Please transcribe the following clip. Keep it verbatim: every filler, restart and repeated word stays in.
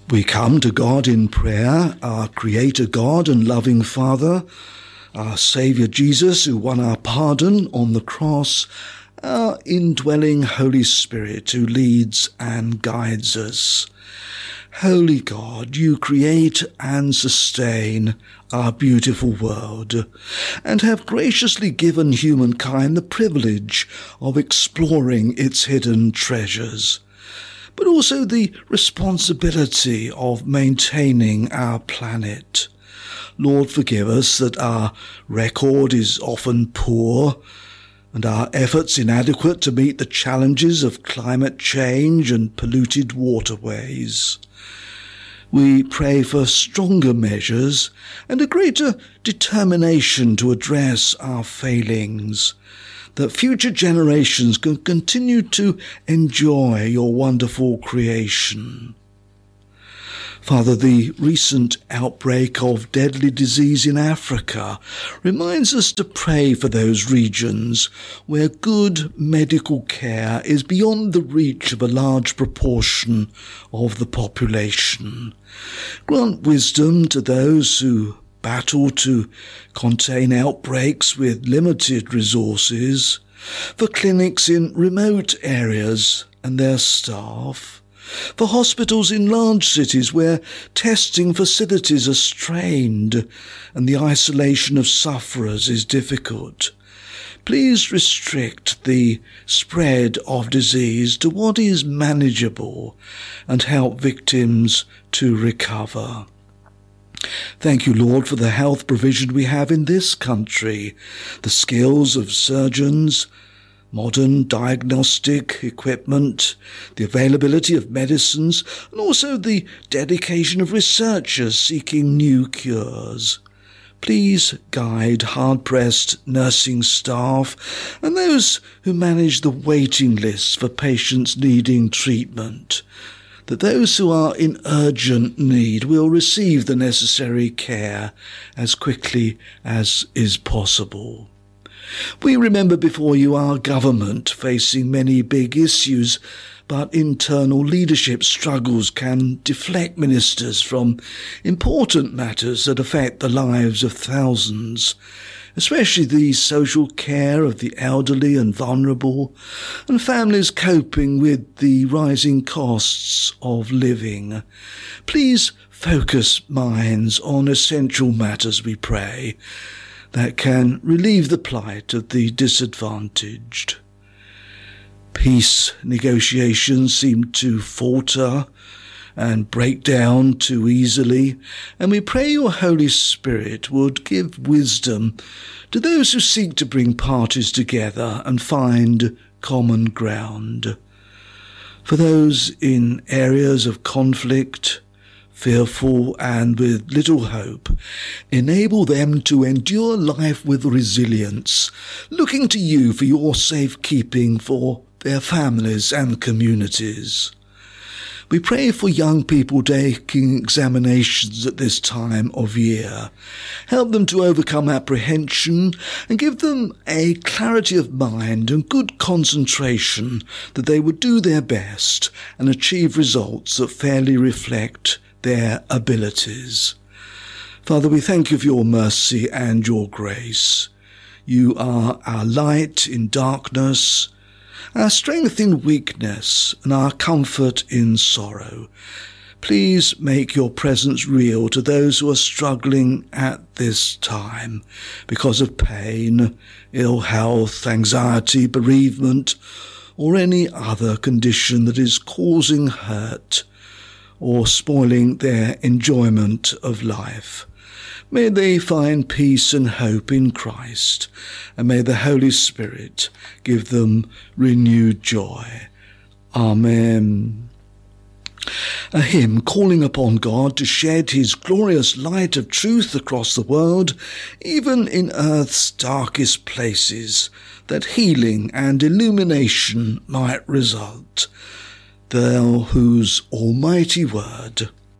We come to God in prayer, our Creator God and loving Father, our Saviour Jesus, who won our pardon on the cross, our indwelling Holy Spirit, who leads and guides us. Holy God, you create and sustain our beautiful world, and have graciously given humankind the privilege of exploring its hidden treasures, but also the responsibility of maintaining our planet. Lord, forgive us that our record is often poor, and our efforts inadequate to meet the challenges of climate change and polluted waterways. We pray for stronger measures and a greater determination to address our failings, that future generations can continue to enjoy your wonderful creation. Father, the recent outbreak of deadly disease in Africa reminds us to pray for those regions where good medical care is beyond the reach of a large proportion of the population. Grant wisdom to those who battle to contain outbreaks with limited resources, for clinics in remote areas and their staff, for hospitals in large cities where testing facilities are strained and the isolation of sufferers is difficult. Please restrict the spread of disease to what is manageable and help victims to recover. Thank you, Lord, for the health provision we have in this country, the skills of surgeons, modern diagnostic equipment, the availability of medicines, and also the dedication of researchers seeking new cures. Please guide hard-pressed nursing staff and those who manage the waiting lists for patients needing treatment, that those who are in urgent need will receive the necessary care as quickly as is possible. We remember before you our government facing many big issues, but internal leadership struggles can deflect ministers from important matters that affect the lives of thousands, especially the social care of the elderly and vulnerable, and families coping with the rising costs of living. Please focus minds on essential matters, we pray, that can relieve the plight of the disadvantaged. Peace negotiations seem to falter and break down too easily, and we pray your Holy Spirit would give wisdom to those who seek to bring parties together and find common ground. For those in areas of conflict, fearful and with little hope, enable them to endure life with resilience, looking to you for your safekeeping for their families and communities. We pray for young people taking examinations at this time of year. Help them to overcome apprehension and give them a clarity of mind and good concentration that they would do their best and achieve results that fairly reflect their abilities. Father, we thank you for your mercy and your grace. You are our light in darkness, our strength in weakness, and our comfort in sorrow. Please make your presence real to those who are struggling at this time because of pain, ill health, anxiety, bereavement, or any other condition that is causing hurt or spoiling their enjoyment of life. May they find peace and hope in Christ, and may the Holy Spirit give them renewed joy. Amen. A hymn calling upon God to shed his glorious light of truth across the world, even in earth's darkest places, that healing and illumination might result. Thou whose almighty word